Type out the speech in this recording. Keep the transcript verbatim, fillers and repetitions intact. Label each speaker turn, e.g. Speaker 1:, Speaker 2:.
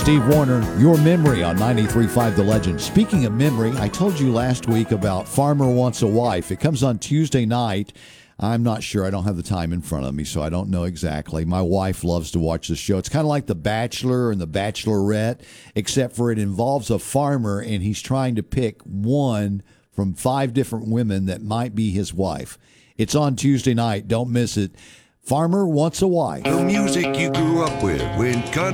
Speaker 1: Steve Warner, Your Memory on ninety-three point five The Legend. Speaking of memory, I told you last week about Farmer Wants a Wife. It comes on Tuesday night. I'm not sure. I don't have the time in front of me, so I don't know exactly. My wife loves to watch the show. It's kind of like The Bachelor and The Bachelorette, except for it involves a farmer, and he's trying to pick one from five different women that might be his wife. It's on Tuesday night. Don't miss it. Farmer Wants a Wife.
Speaker 2: The music you grew up with when country